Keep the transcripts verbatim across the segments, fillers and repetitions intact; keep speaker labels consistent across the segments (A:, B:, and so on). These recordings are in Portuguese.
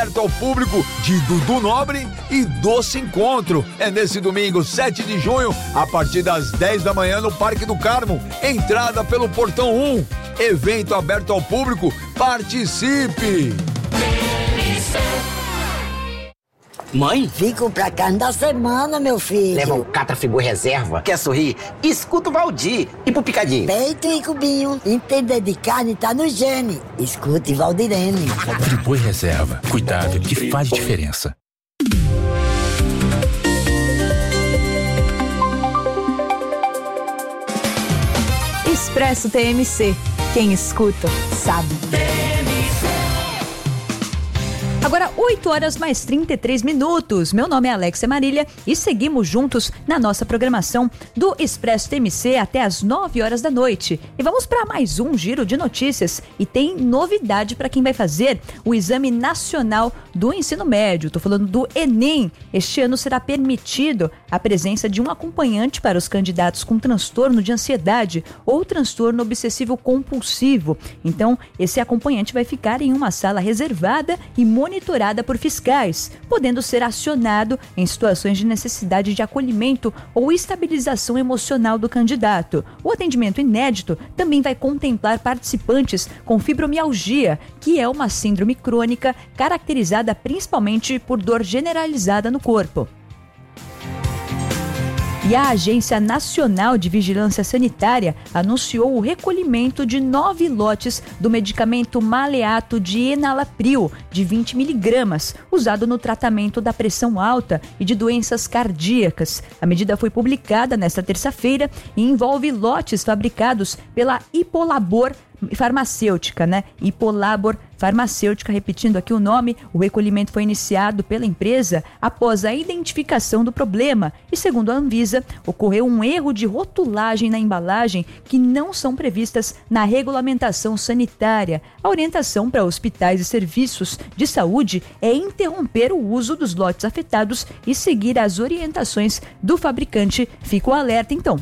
A: aberto ao público de Dudu Nobre e Doce Encontro. É nesse domingo, sete de junho, a partir das dez da manhã no Parque do Carmo. Entrada pelo Portão um. Evento aberto ao público. Participe!
B: Mãe?
C: Fico pra carne da semana, meu filho.
B: Leva um Catrafibor Reserva. Quer sorrir? Escuta o Valdir. E pro Picadinho?
C: Peito e cubinho. Entender de carne tá no gene. Escute Valdirene.
D: Friboi Reserva. Cuidado que faz diferença.
E: Expresso T M C. Quem escuta, sabe. Agora, oito horas mais trinta e três minutos. Meu nome é Alexia Marília e seguimos juntos na nossa programação do Expresso T M C até as nove horas da noite. E vamos para mais um giro de notícias. E tem novidade para quem vai fazer o Exame Nacional do Ensino Médio. Estou falando do Enem. Este ano será permitido a presença de um acompanhante para os candidatos com transtorno de ansiedade ou transtorno obsessivo compulsivo. Então, esse acompanhante vai ficar em uma sala reservada e monitorada monitorada por fiscais, podendo ser acionado em situações de necessidade de acolhimento ou estabilização emocional do candidato. O atendimento inédito também vai contemplar participantes com fibromialgia, que é uma síndrome crônica caracterizada principalmente por dor generalizada no corpo. E a Agência Nacional de Vigilância Sanitária anunciou o recolhimento de nove lotes do medicamento maleato de enalapril, de vinte miligramas, usado no tratamento da pressão alta e de doenças cardíacas. A medida foi publicada nesta terça-feira e envolve lotes fabricados pela Hipolabor Farmacêutica, né? Hipolabor Farmacêutica, repetindo aqui o nome. O recolhimento foi iniciado pela empresa após a identificação do problema e, segundo a Anvisa, ocorreu um erro de rotulagem na embalagem que não são previstas na regulamentação sanitária. A orientação para hospitais e serviços de saúde é interromper o uso dos lotes afetados e seguir as orientações do fabricante. Fica o alerta, então.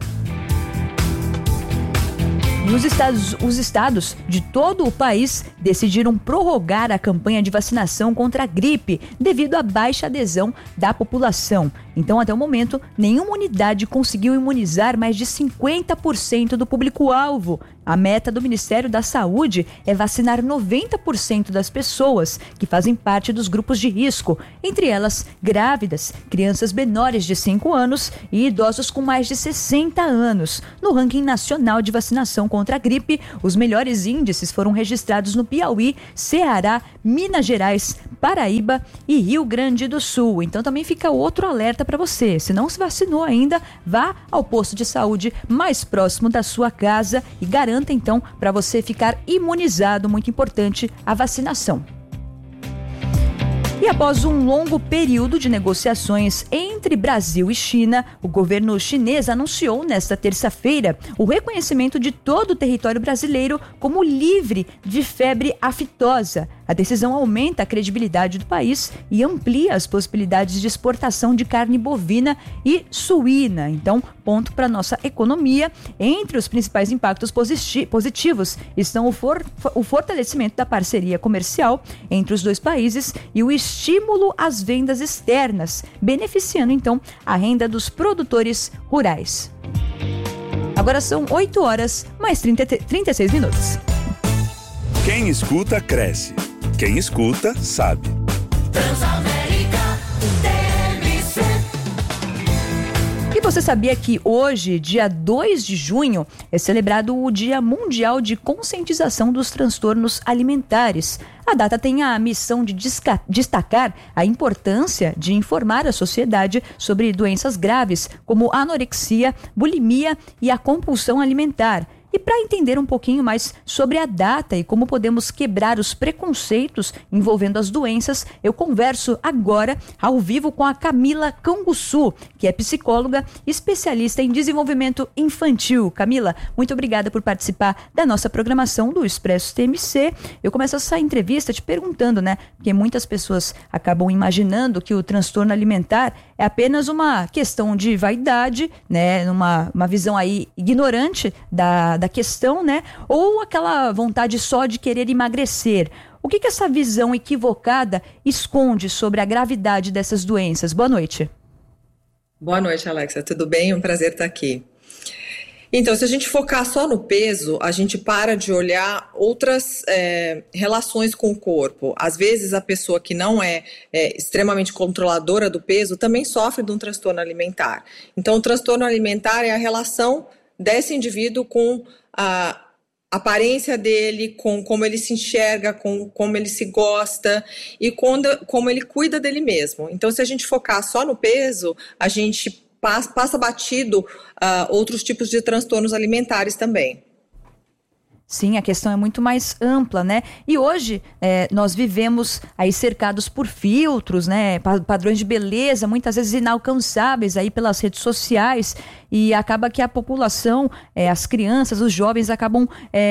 E: Os estados, os estados de todo o país decidiram prorrogar a campanha de vacinação contra a gripe devido à baixa adesão da população. Então, até o momento, nenhuma unidade conseguiu imunizar mais de cinquenta por cento do público-alvo. A meta do Ministério da Saúde é vacinar noventa por cento das pessoas que fazem parte dos grupos de risco, entre elas grávidas, crianças menores de cinco anos e idosos com mais de sessenta anos. No ranking nacional de vacinação contra a gripe, os melhores índices foram registrados no Piauí, Ceará, Minas Gerais, Paraíba e Rio Grande do Sul. Então também fica outro alerta para você. Se não se vacinou ainda, vá ao posto de saúde mais próximo da sua casa e garanta então para você ficar imunizado. Muito importante a vacinação. E após um longo período de negociações entre Brasil e China, o governo chinês anunciou nesta terça-feira o reconhecimento de todo o território brasileiro como livre de febre aftosa. A decisão aumenta a credibilidade do país e amplia as possibilidades de exportação de carne bovina e suína. Então, ponto para a nossa economia. Entre os principais impactos positivos estão o, for, o fortalecimento da parceria comercial entre os dois países e o estímulo às vendas externas, beneficiando então a renda dos produtores rurais. Agora são oito horas mais trinta, trinta e seis minutos.
F: Quem escuta, cresce. Quem escuta, sabe.
G: Transamérica T M C.
E: E você sabia que hoje, dia dois de junho, é celebrado o Dia Mundial de Conscientização dos Transtornos Alimentares? A data tem a missão de destacar a importância de informar a sociedade sobre doenças graves, como a anorexia, bulimia e a compulsão alimentar. E para entender um pouquinho mais sobre a data e como podemos quebrar os preconceitos envolvendo as doenças, eu converso agora ao vivo com a Camila Canguçu, que é psicóloga especialista em desenvolvimento infantil. Camila, muito obrigada por participar da nossa programação do Expresso T M C. Eu começo essa entrevista te perguntando, né? Porque muitas pessoas acabam imaginando que o transtorno alimentar é apenas uma questão de vaidade, né? Uma, uma visão aí ignorante da da questão, né? Ou aquela vontade só de querer emagrecer. O que, que essa visão equivocada esconde sobre a gravidade dessas doenças? Boa noite.
H: Boa noite, Alexa. Tudo bem? É um prazer estar aqui. Então, se a gente focar só no peso, a gente para de olhar outras é, relações com o corpo. Às vezes, a pessoa que não é, é extremamente controladora do peso também sofre de um transtorno alimentar. Então, o transtorno alimentar é a relação desse indivíduo com a aparência dele, com como ele se enxerga, com como ele se gosta e quando, como ele cuida dele mesmo. Então, se a gente focar só no peso, a gente passa, passa batido uh, outros tipos de transtornos alimentares também.
E: Sim, a questão é muito mais ampla, né? E hoje é, nós vivemos aí cercados por filtros, né? Padrões de beleza, muitas vezes inalcançáveis aí pelas redes sociais, e acaba que a população, é, as crianças, os jovens acabam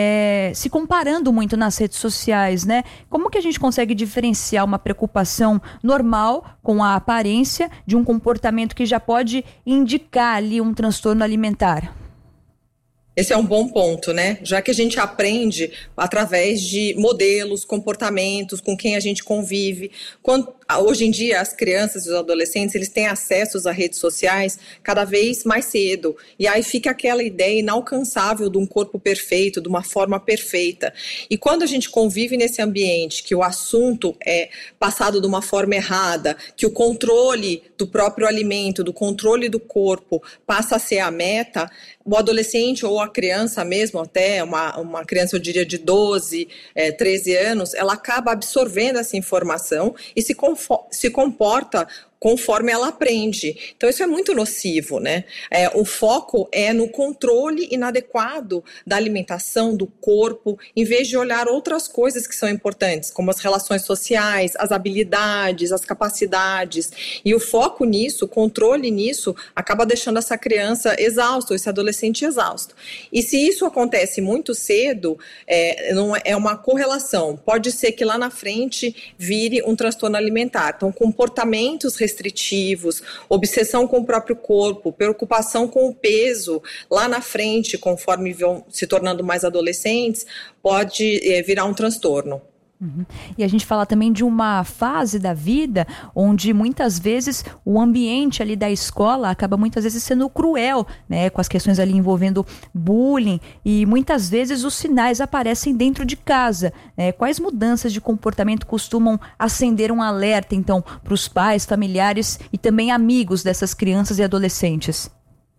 E: é, se comparando muito nas redes sociais, né? Como que a gente consegue diferenciar uma preocupação normal com a aparência de um comportamento que já pode indicar ali um transtorno alimentar?
H: Esse é um bom ponto, né? Já que a gente aprende através de modelos, comportamentos, com quem a gente convive. Quando, hoje em dia, as crianças e os adolescentes, eles têm acesso às redes sociais cada vez mais cedo. E aí fica aquela ideia inalcançável de um corpo perfeito, de uma forma perfeita. E quando a gente convive nesse ambiente, que o assunto é passado de uma forma errada, que o controle do próprio alimento, do controle do corpo, passa a ser a meta, o adolescente ou a criança mesmo, até uma, uma criança, eu diria, de doze, é, treze anos, ela acaba absorvendo essa informação e se, confo- se comporta conforme ela aprende. Então isso é muito nocivo, né? É, o foco é no controle inadequado da alimentação, do corpo, em vez de olhar outras coisas que são importantes, como as relações sociais, as habilidades, as capacidades. E o foco nisso, o controle nisso, acaba deixando essa criança exausta, ou esse adolescente exausto. E se isso acontece muito cedo, é, não é uma correlação. Pode ser que lá na frente vire um transtorno alimentar. Então, comportamentos restritivos, obsessão com o próprio corpo, preocupação com o peso, lá na frente, conforme vão se tornando mais adolescentes, pode é, virar um transtorno.
E: Uhum. E a gente fala também de uma fase da vida onde muitas vezes o ambiente ali da escola acaba muitas vezes sendo cruel, né, com as questões ali envolvendo bullying, e muitas vezes os sinais aparecem dentro de casa, né? Quais mudanças de comportamento costumam acender um alerta então para os pais, familiares e também amigos dessas crianças e adolescentes?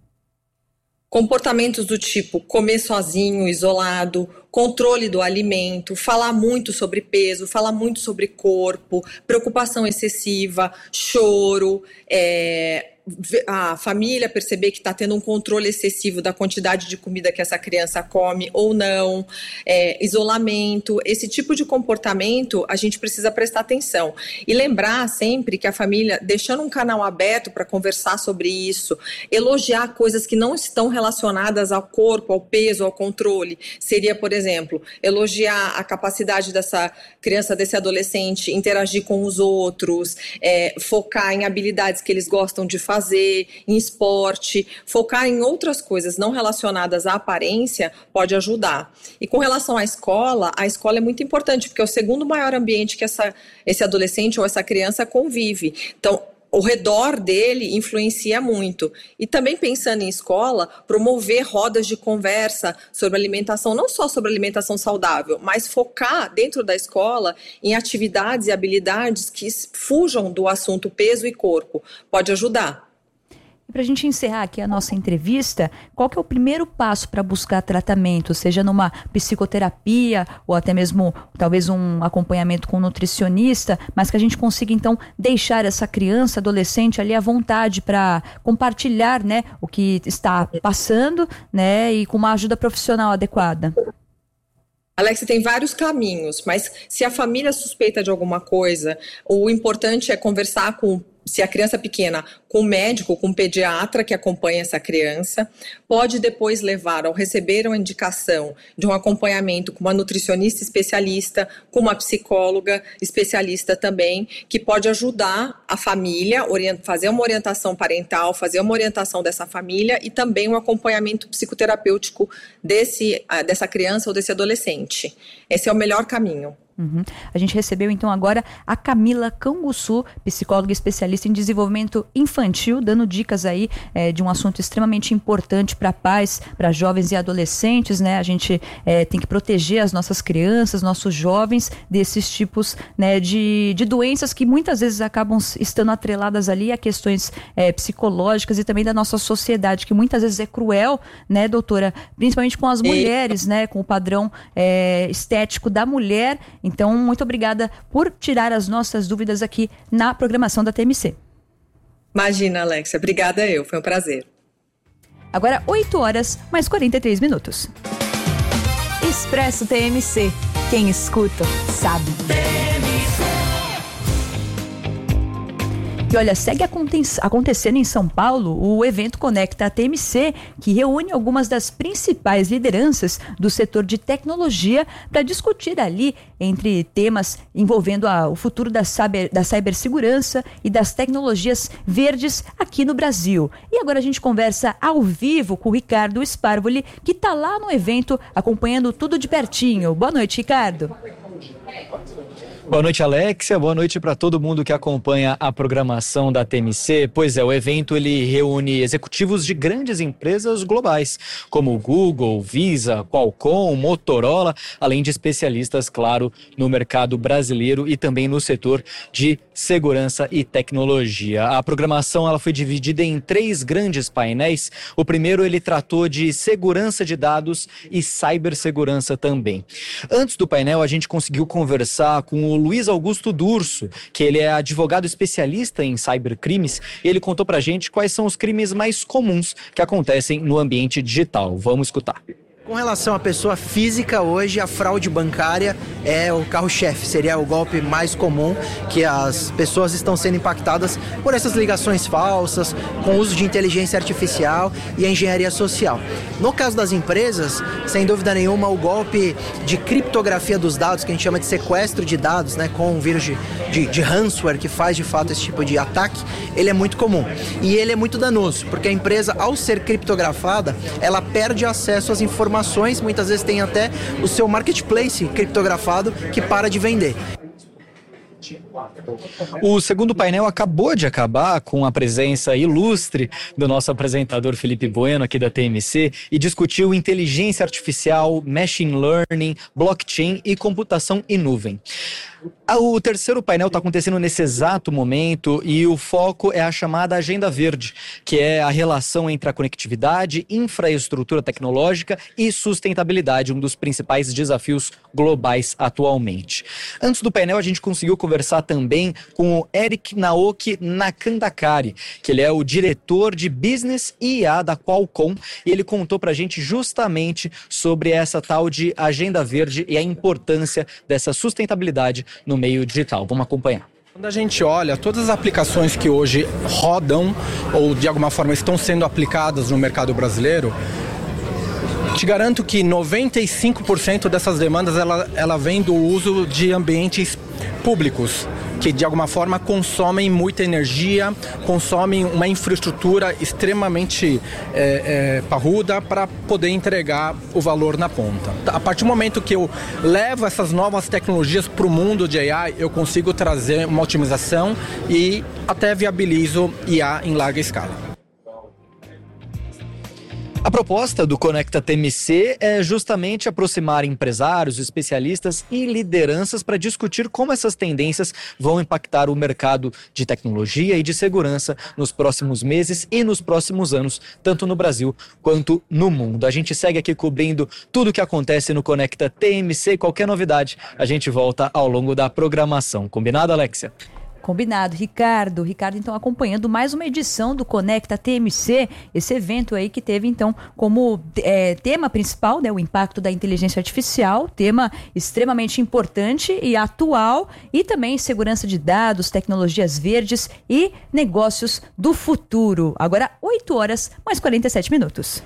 H: Comportamentos do tipo comer sozinho, isolado, controle do alimento, falar muito sobre peso, falar muito sobre corpo, preocupação excessiva, choro, é, a família perceber que está tendo um controle excessivo da quantidade de comida que essa criança come ou não, é, isolamento, esse tipo de comportamento a gente precisa prestar atenção e lembrar sempre que a família, deixando um canal aberto para conversar sobre isso, elogiar coisas que não estão relacionadas ao corpo, ao peso, ao controle, seria, por exemplo, elogiar a capacidade dessa criança, desse adolescente interagir com os outros, é, focar em habilidades que eles gostam de fazer, fazer, em esporte, focar em outras coisas não relacionadas à aparência pode ajudar. E com relação à escola, a escola é muito importante, porque é o segundo maior ambiente que essa, esse adolescente ou essa criança convive. Então, o redor dele influencia muito. E também pensando em escola, promover rodas de conversa sobre alimentação, não só sobre alimentação saudável, mas focar dentro da escola em atividades e habilidades que fujam do assunto peso e corpo. Pode ajudar.
E: E para a gente encerrar aqui a nossa entrevista, qual que é o primeiro passo para buscar tratamento, seja numa psicoterapia ou até mesmo talvez um acompanhamento com um nutricionista, mas que a gente consiga então deixar essa criança, adolescente ali à vontade para compartilhar, né, o que está passando, né, e com uma ajuda profissional adequada?
H: Alexa, tem vários caminhos, mas se a família suspeita de alguma coisa, o importante é conversar com, se a criança é pequena, com o médico, com o pediatra que acompanha essa criança. Pode depois levar, ao receber uma indicação de um acompanhamento com uma nutricionista especialista, com uma psicóloga especialista também, que pode ajudar a família, fazer uma orientação parental, fazer uma orientação dessa família e também um acompanhamento psicoterapêutico desse, dessa criança ou desse adolescente. Esse é o melhor caminho.
E: Uhum. A gente recebeu então agora a Camila Canguçu, psicóloga especialista em desenvolvimento infantil, dando dicas aí é, de um assunto extremamente importante para pais, para jovens e adolescentes, né? A gente é, tem que proteger as nossas crianças, nossos jovens desses tipos, né, de, de doenças que muitas vezes acabam estando atreladas ali a questões é, psicológicas e também da nossa sociedade, que muitas vezes é cruel, né, doutora? Principalmente com as mulheres, né? Com o padrão é, estético da mulher. Então, muito obrigada por tirar as nossas dúvidas aqui na programação da T M C.
H: Imagina, Alexia. Obrigada eu. Foi um prazer.
E: Agora, oito horas, mais quarenta e três minutos.
I: Expresso T M C. Quem escuta, sabe.
E: E olha, segue acontecendo em São Paulo o evento Conecta T M C, que reúne algumas das principais lideranças do setor de tecnologia para discutir ali entre temas envolvendo a, o futuro da, cyber, da cibersegurança e das tecnologias verdes aqui no Brasil. E agora a gente conversa ao vivo com o Ricardo Sparvoli, que está lá no evento acompanhando tudo de pertinho. Boa noite, Ricardo.
J: Boa noite, Alexia. Boa noite para todo mundo que acompanha a programação da T M C. Pois é, o evento ele reúne executivos de grandes empresas globais, como Google, Visa, Qualcomm, Motorola, além de especialistas, claro, no mercado brasileiro e também no setor de segurança e tecnologia. A programação ela foi dividida em três grandes painéis. O primeiro ele tratou de segurança de dados e cibersegurança também. Antes do painel, a gente conseguiu conversar com o Luiz Augusto Durso, que ele é advogado especialista em cybercrimes, e ele contou pra gente quais são os crimes mais comuns que acontecem no ambiente digital. Vamos escutar.
K: Com relação à pessoa física, hoje a fraude bancária é o carro-chefe, seria o golpe mais comum, que as pessoas estão sendo impactadas por essas ligações falsas, com o uso de inteligência artificial e a engenharia social. No caso das empresas, sem dúvida nenhuma, o golpe de criptografia dos dados, que a gente chama de sequestro de dados, né, com um vírus de, de, de ransomware que faz de fato esse tipo de ataque, ele é muito comum. E ele é muito danoso, porque a empresa, ao ser criptografada, ela perde acesso às informações. Muitas vezes tem até o seu marketplace criptografado que para de vender.
J: O segundo painel acabou de acabar com a presença ilustre do nosso apresentador Felipe Bueno aqui da T M C e discutiu inteligência artificial, machine learning, blockchain e computação em nuvem. O terceiro painel está acontecendo nesse exato momento e o foco é a chamada Agenda Verde, que é a relação entre a conectividade, infraestrutura tecnológica e sustentabilidade, um dos principais desafios globais atualmente. Antes do painel, a gente conseguiu conversar também com o Eric Naoki Nakandakari, que ele é o diretor de Business e I A da Qualcomm, e ele contou pra gente justamente sobre essa tal de Agenda Verde e a importância dessa sustentabilidade no meio digital. Vamos acompanhar.
L: Quando a gente olha todas as aplicações que hoje rodam ou de alguma forma estão sendo aplicadas no mercado brasileiro, te garanto que noventa e cinco por cento dessas demandas ela, ela vem do uso de ambientes públicos, que de alguma forma consomem muita energia, consomem uma infraestrutura extremamente é, é, parruda para poder entregar o valor na ponta. A partir do momento que eu levo essas novas tecnologias para o mundo de A I, eu consigo trazer uma otimização e até viabilizo I A em larga escala.
J: A proposta do Conecta T M C é justamente aproximar empresários, especialistas e lideranças para discutir como essas tendências vão impactar o mercado de tecnologia e de segurança nos próximos meses e nos próximos anos, tanto no Brasil quanto no mundo. A gente segue aqui cobrindo tudo o que acontece no Conecta T M C. Qualquer novidade, a gente volta ao longo da programação. Combinado, Alexia?
E: Combinado, Ricardo. Ricardo, então, acompanhando mais uma edição do Conecta T M C, esse evento aí que teve, então, como é, tema principal, né, o impacto da inteligência artificial, tema extremamente importante e atual, e também segurança de dados, tecnologias verdes e negócios do futuro. Agora, oito horas, mais quarenta e sete minutos.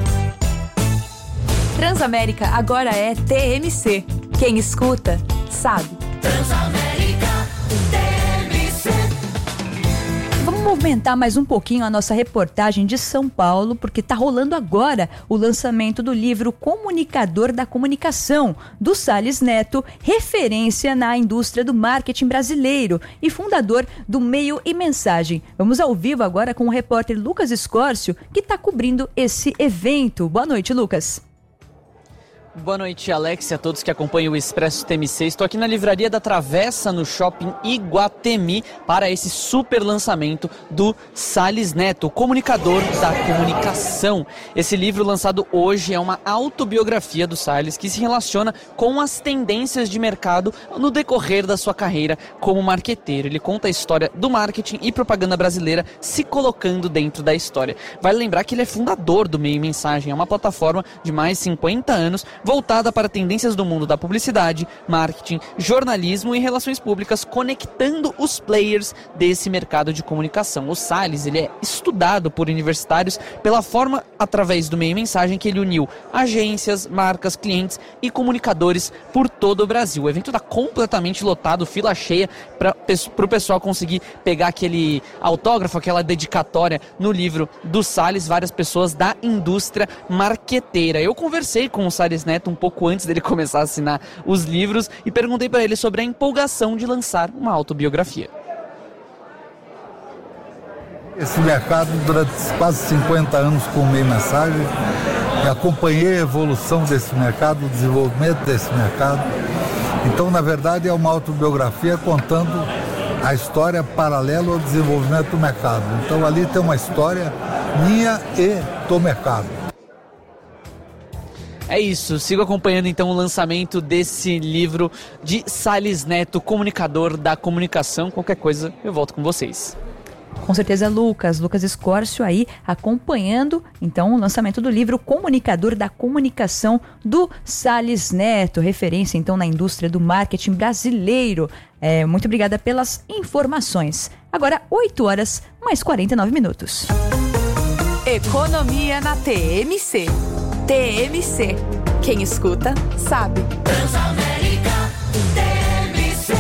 I: Transamérica agora é T M C. Quem escuta, sabe.
G: Transamérica T M C.
E: Vamos aumentar mais um pouquinho a nossa reportagem de São Paulo, porque está rolando agora o lançamento do livro Comunicador da Comunicação, do Salles Neto, referência na indústria do marketing brasileiro e fundador do Meio e Mensagem. Vamos ao vivo agora com o repórter Lucas Escórcio, que está cobrindo esse evento. Boa noite, Lucas.
M: Boa noite, Alex, e a todos que acompanham o Expresso T M C. Estou aqui na Livraria da Travessa, no Shopping Iguatemi, para esse super lançamento do Salles Neto, Comunicador da Comunicação. Esse livro lançado hoje é uma autobiografia do Salles que se relaciona com as tendências de mercado no decorrer da sua carreira como marqueteiro. Ele conta a história do marketing e propaganda brasileira se colocando dentro da história. Vale lembrar que ele é fundador do Meio e Mensagem, é uma plataforma de mais de cinquenta anos, voltada para tendências do mundo da publicidade, marketing, jornalismo e relações públicas, conectando os players desse mercado de comunicação. O Salles, ele é estudado por universitários pela forma, através do Meio e Mensagem, que ele uniu agências, marcas, clientes e comunicadores por todo o Brasil. O evento está completamente lotado, fila cheia, para o pessoal conseguir pegar aquele autógrafo, aquela dedicatória no livro do Salles, várias pessoas da indústria marqueteira. Eu conversei com o Salles Neto um pouco antes dele começar a assinar os livros e perguntei para ele sobre a empolgação de lançar uma autobiografia.
N: Esse mercado durante quase cinquenta anos com o Meio Mensagem, eu acompanhei a evolução desse mercado, o desenvolvimento desse mercado. Então, na verdade, é uma autobiografia contando a história paralela ao desenvolvimento do mercado. Então, ali tem uma história minha e do mercado.
M: É isso, sigo acompanhando então o lançamento desse livro de Salles Neto, Comunicador da Comunicação. Qualquer coisa, eu volto com vocês.
E: Com certeza, Lucas, Lucas Escórcio aí acompanhando então o lançamento do livro Comunicador da Comunicação do Salles Neto, referência então na indústria do marketing brasileiro. É, muito obrigada pelas informações. Agora, oito horas mais quarenta e nove minutos.
I: Economia na T M C. T M C. Quem escuta, sabe.
G: Transamérica T M C.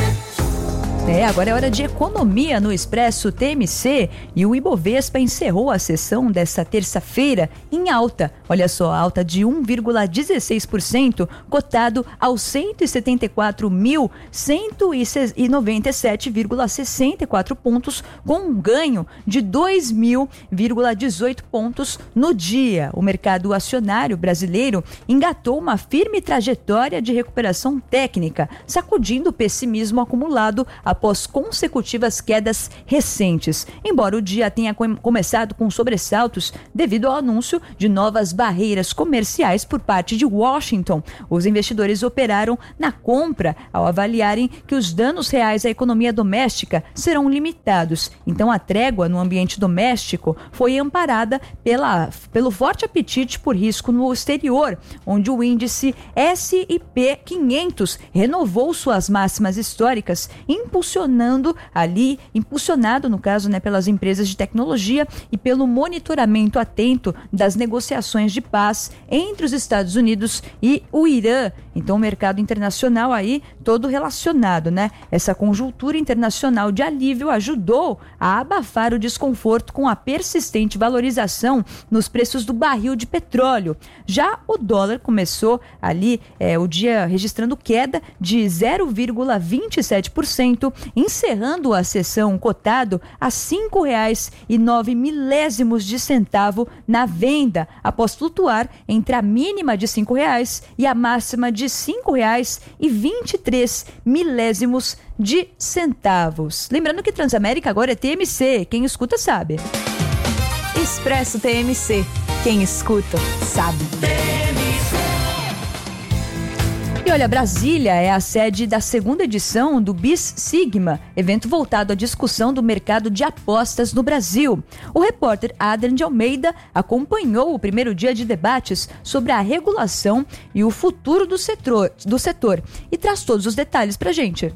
E: É, agora é hora de economia no Expresso T M C e o Ibovespa encerrou a sessão desta terça-feira em alta. Olha só, alta de um vírgula dezesseis por cento, cotado aos cento e setenta e quatro mil, cento e noventa e sete vírgula sessenta e quatro pontos, com um ganho de dois mil vírgula dezoito pontos no dia. O mercado acionário brasileiro engatou uma firme trajetória de recuperação técnica, sacudindo o pessimismo acumulado após consecutivas quedas recentes. Embora o dia tenha começado com sobressaltos devido ao anúncio de novas barreiras comerciais por parte de Washington, os investidores operaram na compra ao avaliarem que os danos reais à economia doméstica serão limitados. Então a trégua no ambiente doméstico foi amparada pela, pelo forte apetite por risco no exterior, onde o índice S e P quinhentos renovou suas máximas históricas, impulsionando ali, impulsionado no caso, né, pelas empresas de tecnologia e pelo monitoramento atento das negociações de paz entre os Estados Unidos e o Irã. Então o mercado internacional aí todo relacionado, né? Essa conjuntura internacional de alívio ajudou a abafar o desconforto com a persistente valorização nos preços do barril de petróleo. Já o dólar começou ali é, o dia registrando queda de zero vírgula vinte e sete por cento, encerrando a sessão cotado a cinco reais e nove milésimos de centavo na venda, após flutuar entre a mínima de cinco reais e a máxima de cinco reais e vinte e três milésimos de centavos. Lembrando que Transamérica agora é T M C, quem escuta sabe.
I: Expresso T M C, quem escuta sabe.
E: E olha, Brasília é a sede da segunda edição do Bis Sigma, evento voltado à discussão do mercado de apostas no Brasil. O repórter Adrian de Almeida acompanhou o primeiro dia de debates sobre a regulação e o futuro do setor, do setor e traz todos os detalhes pra gente.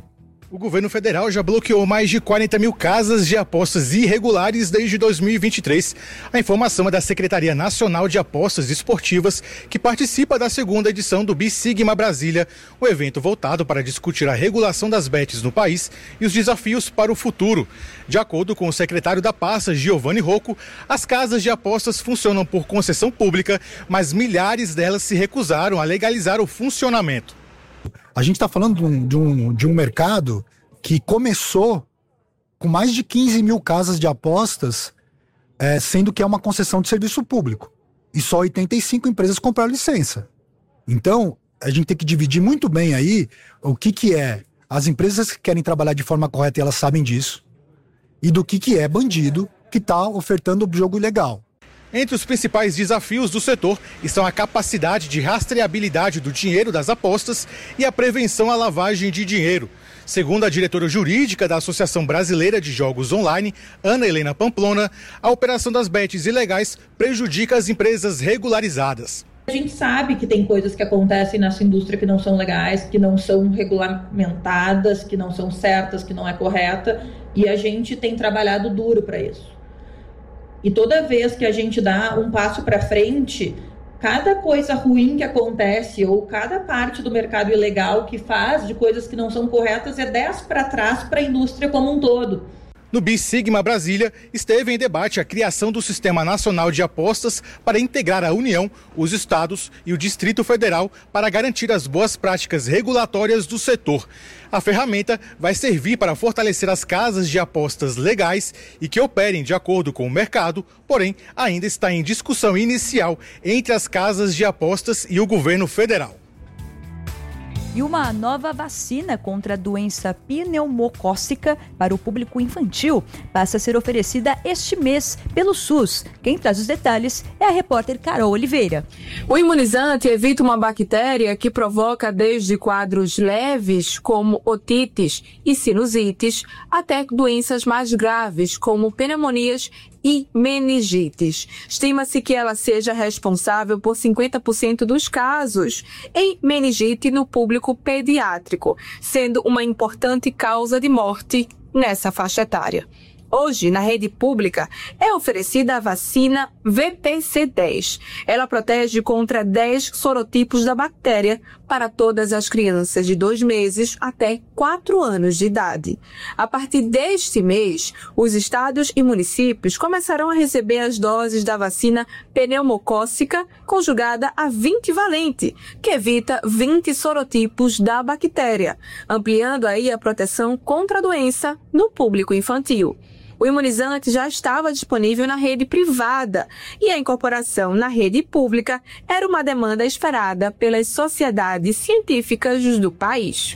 O: O governo federal já bloqueou mais de quarenta mil casas de apostas irregulares desde dois mil e vinte e três. A informação é da Secretaria Nacional de Apostas Esportivas, que participa da segunda edição do BISigma Brasília, o evento voltado para discutir a regulação das bets no país e os desafios para o futuro. De acordo com o secretário da pasta, Giovanni Rocco, as casas de apostas funcionam por concessão pública, mas milhares delas se recusaram a legalizar o funcionamento.
P: A gente está falando de um, de, um, de um mercado que começou com mais de quinze mil casas de apostas, é, sendo que é uma concessão de serviço público. E só oitenta e cinco empresas compraram licença. Então, a gente tem que dividir muito bem aí o que, que é as empresas que querem trabalhar de forma correta e elas sabem disso, e do que, que é bandido que está ofertando o jogo ilegal.
O: Entre os principais desafios do setor estão a capacidade de rastreabilidade do dinheiro das apostas e a prevenção à lavagem de dinheiro. Segundo a diretora jurídica da Associação Brasileira de Jogos Online, Ana Helena Pamplona, a operação das bets ilegais prejudica as empresas regularizadas.
Q: A gente sabe que tem coisas que acontecem nessa indústria que não são legais, que não são regulamentadas, que não são certas, que não é correta, e a gente tem trabalhado duro para isso. E toda vez que a gente dá um passo para frente, cada coisa ruim que acontece ou cada parte do mercado ilegal que faz de coisas que não são corretas é dez para trás para a indústria como um todo.
O: No BISigma Brasília, esteve em debate a criação do Sistema Nacional de Apostas para integrar a União, os estados e o Distrito Federal para garantir as boas práticas regulatórias do setor. A ferramenta vai servir para fortalecer as casas de apostas legais e que operem de acordo com o mercado, porém ainda está em discussão inicial entre as casas de apostas e o governo federal.
E: E uma nova vacina contra a doença pneumocócica para o público infantil passa a ser oferecida este mês pelo SUS. Quem traz os detalhes é a repórter Carol Oliveira.
R: O imunizante evita uma bactéria que provoca desde quadros leves, como otites e sinusites, até doenças mais graves, como pneumonias e meningites. Estima-se que ela seja responsável por cinquenta por cento dos casos em meningite no público pediátrico, sendo uma importante causa de morte nessa faixa etária. Hoje, na rede pública, é oferecida a vacina V P C dez. Ela protege contra dez sorotipos da bactéria para todas as crianças de dois meses até quatro anos de idade. A partir deste mês, os estados e municípios começarão a receber as doses da vacina pneumocócica conjugada a vinte valente, que evita vinte sorotipos da bactéria, ampliando aí a proteção contra a doença no público infantil. O imunizante já estava disponível na rede privada e a incorporação na rede pública era uma demanda esperada pelas sociedades científicas do país.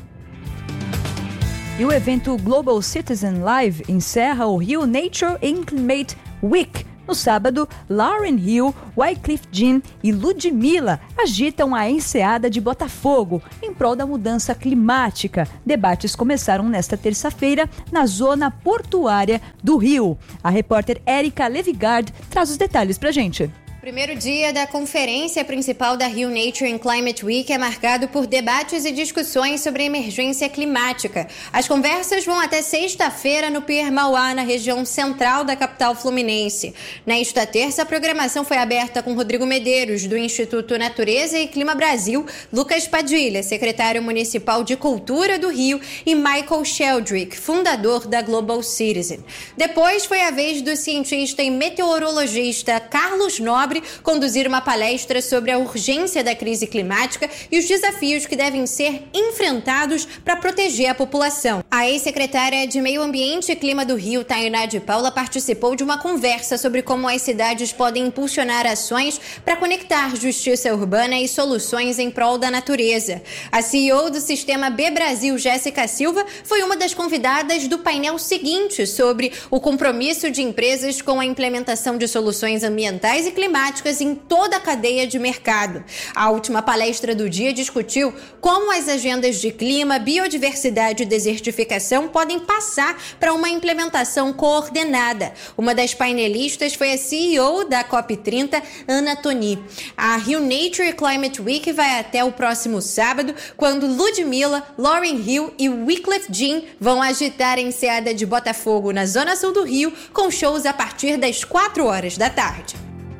E: E o evento Global Citizen Live encerra o Rio Nature and Climate Week. No sábado, Lauryn Hill, Wyclef Jean e Ludmilla agitam a enseada de Botafogo em prol da mudança climática. Debates começaram nesta terça-feira na zona portuária do Rio. A repórter Érica Levigard traz os detalhes pra gente.
S: Primeiro dia da conferência principal da Rio Nature and Climate Week é marcado por debates e discussões sobre a emergência climática. As conversas vão até sexta-feira no Pier Mauá, na região central da capital fluminense. Nesta terça, a programação foi aberta com Rodrigo Medeiros, do Instituto Natureza e Clima Brasil, Lucas Padilha, secretário municipal de Cultura do Rio, e Michael Sheldrick, fundador da Global Citizen. Depois foi a vez do cientista e meteorologista Carlos Nobre conduzir uma palestra sobre a urgência da crise climática e os desafios que devem ser enfrentados para proteger a população. A ex-secretária de Meio Ambiente e Clima do Rio, Tainá de Paula, participou de uma conversa sobre como as cidades podem impulsionar ações para conectar justiça urbana e soluções em prol da natureza. A C E O do Sistema B Brasil, Jéssica Silva, foi uma das convidadas do painel seguinte sobre o compromisso de empresas com a implementação de soluções ambientais e climáticas climáticas em toda a cadeia de mercado. A última palestra do dia discutiu como as agendas de clima, biodiversidade e desertificação podem passar para uma implementação coordenada. Uma das painelistas foi a C E O da COP trinta, Ana Toni. A Rio Nature Climate Week vai até o próximo sábado, quando Ludmilla, Lauryn Hill e Wyclef Jean vão agitar a enseada de Botafogo, na zona sul do Rio, com shows a partir das quatro horas da tarde.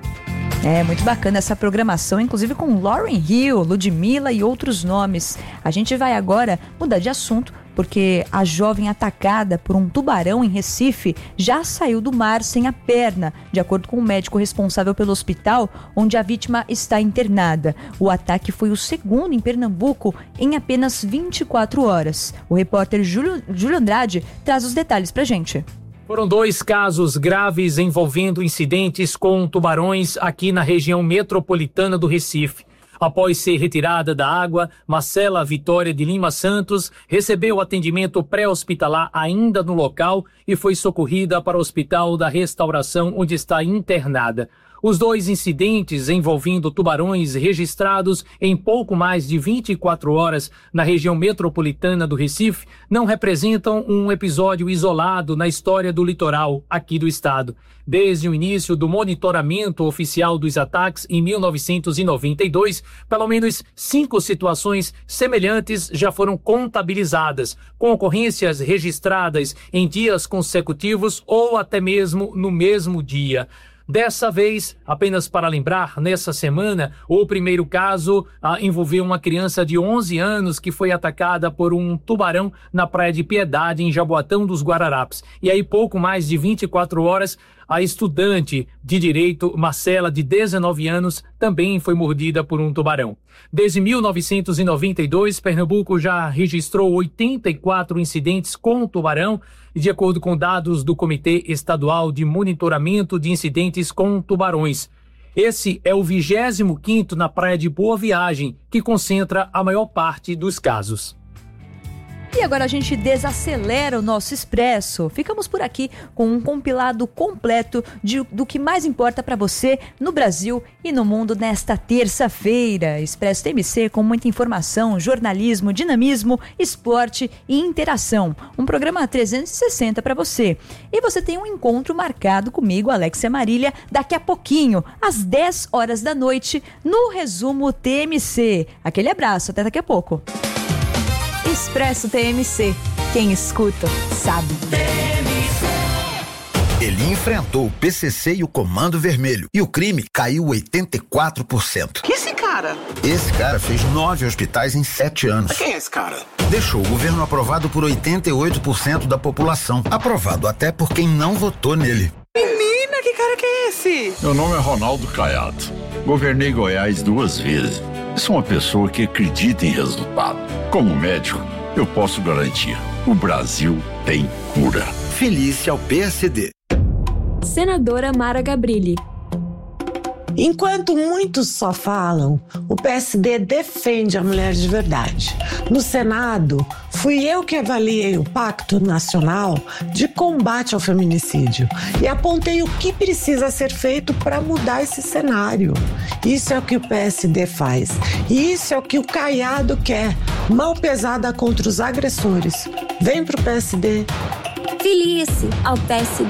E: É muito bacana essa programação, inclusive com Lauryn Hill, Ludmilla e outros nomes. A gente vai agora mudar de assunto, porque a jovem atacada por um tubarão em Recife já saiu do mar sem a perna, de acordo com o médico responsável pelo hospital onde a vítima está internada. O ataque foi o segundo em Pernambuco em apenas vinte e quatro horas. O repórter Júlio, Júlio Andrade traz os detalhes pra gente.
T: Foram dois casos graves envolvendo incidentes com tubarões aqui na região metropolitana do Recife. Após ser retirada da água, Marcela Vitória de Lima Santos recebeu atendimento pré-hospitalar ainda no local e foi socorrida para o Hospital da Restauração, onde está internada. Os dois incidentes envolvendo tubarões registrados em pouco mais de vinte e quatro horas na região metropolitana do Recife não representam um episódio isolado na história do litoral aqui do estado. Desde o início do monitoramento oficial dos ataques em mil novecentos e noventa e dois, pelo menos cinco situações semelhantes já foram contabilizadas, com ocorrências registradas em dias consecutivos ou até mesmo no mesmo dia. Dessa vez, apenas para lembrar, nessa semana, o primeiro caso ah, envolveu uma criança de onze anos que foi atacada por um tubarão na Praia de Piedade, em Jaboatão dos Guararapes. E aí, pouco mais de vinte e quatro horas, a estudante de direito, Marcela, de dezenove anos, também foi mordida por um tubarão. Desde mil novecentos e noventa e dois, Pernambuco já registrou oitenta e quatro incidentes com tubarão, e de acordo com dados do Comitê Estadual de Monitoramento de Incidentes com Tubarões. Esse é o vigésimo quinto na Praia de Boa Viagem, que concentra a maior parte dos casos.
E: E agora a gente desacelera o nosso Expresso. Ficamos por aqui com um compilado completo de, do que mais importa para você no Brasil e no mundo nesta terça-feira. Expresso T M C com muita informação, jornalismo, dinamismo, esporte e interação. Um programa trezentos e sessenta para você. E você tem um encontro marcado comigo, Alexia Marília, daqui a pouquinho, às dez horas da noite, no Resumo T M C. Aquele abraço, até daqui a pouco.
I: Expresso T M C. Quem escuta, sabe.
U: Ele enfrentou o P C C e o Comando Vermelho. E o crime caiu oitenta e quatro por cento.
V: Que esse cara?
U: Esse cara fez nove hospitais em sete anos.
V: Quem é esse cara?
U: Deixou o governo aprovado por oitenta e oito por cento da população. Aprovado até por quem não votou nele.
V: Menina, que cara que é esse?
W: Meu nome é Ronaldo Caiado. Governei Goiás duas vezes. Sou uma pessoa que acredita em resultado. Como médico, eu posso garantir: o Brasil tem cura.
U: Felice ao P S D.
R: Senadora Mara Gabrilli.
X: Enquanto muitos só falam, o P S D defende a mulher de verdade. No Senado, fui eu que avaliei o Pacto Nacional de Combate ao Feminicídio e apontei o que precisa ser feito para mudar esse cenário. Isso é o que o P S D faz. E isso é o que o Caiado quer. Mão pesada contra os agressores. Vem pro P S D.
Y: Filie-se ao P S D.